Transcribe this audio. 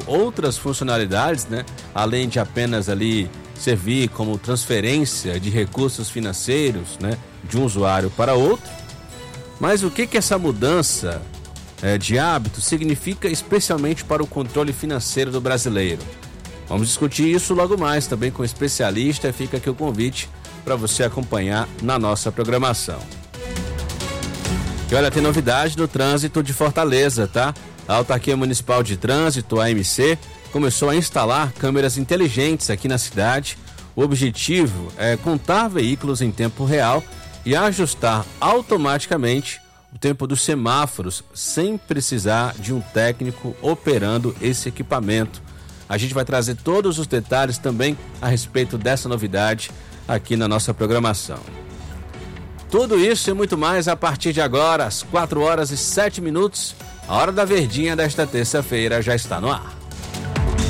outras funcionalidades, né? Além de apenas ali servir como transferência de recursos financeiros, né? De um usuário para outro. Mas o que essa mudança de hábito significa especialmente para o controle financeiro do brasileiro? Vamos discutir isso logo mais também com o especialista. Fica aqui o convite para você acompanhar na nossa programação. E olha, tem novidade no trânsito de Fortaleza, tá? A Autarquia Municipal de Trânsito, a AMC, começou a instalar câmeras inteligentes aqui na cidade. O objetivo é contar veículos em tempo real e ajustar automaticamente o tempo dos semáforos sem precisar de um técnico operando esse equipamento. A gente vai trazer todos os detalhes também a respeito dessa novidade aqui na nossa programação. Tudo isso e muito mais a partir de agora, às 4h07. A Hora da Verdinha desta terça-feira já está no ar.